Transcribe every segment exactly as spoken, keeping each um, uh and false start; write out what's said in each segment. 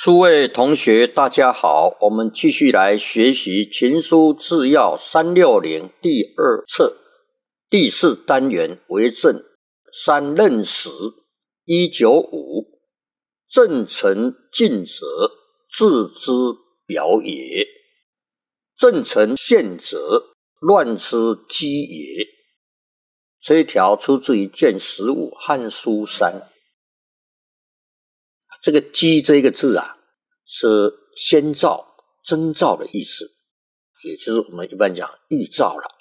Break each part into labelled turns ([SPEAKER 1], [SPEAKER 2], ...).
[SPEAKER 1] 诸位同学大家好，我们继续来学习群书治要三六零第二册第四单元为政三任时一九五正臣尽责，治之表也；正臣宪责，乱之基也。这一条出自于卷十五《汉书三》。这个基这个字啊，是先兆、征兆的意思，也就是我们一般讲预兆了。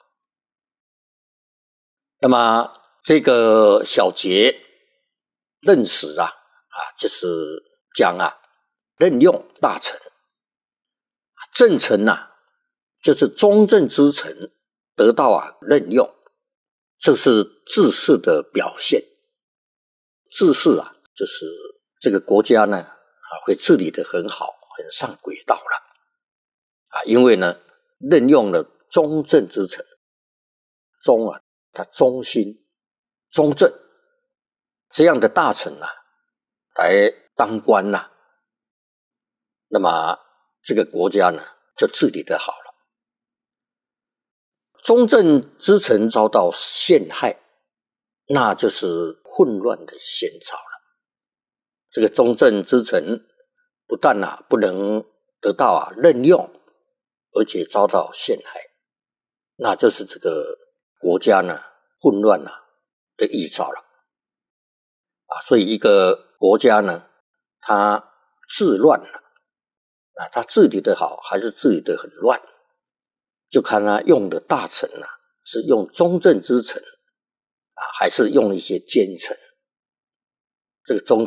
[SPEAKER 1] 那么这个小节任时啊，啊，就是讲啊，任用大臣。正臣呐、啊，就是中正之臣得到啊任用，这是治世的表现。治世啊，就是这个国家呢，啊，会治理得很好，很上轨道了，啊，因为呢，任用了中正之臣，忠啊，他忠心、忠正这样的大臣呐、啊，来当官呐、啊，那么这个国家呢，就治理得好了。中正之臣遭到陷害，那就是混乱的先兆了。这个中正之臣不但啊不能得到啊任用，而且遭到陷害，那就是这个国家呢混乱啊的预兆了啊。所以一个国家呢，它治乱了啊，它治理得好还是治理得很乱，就看他用的大臣啊是用中正之臣啊，还是用一些奸臣。这个中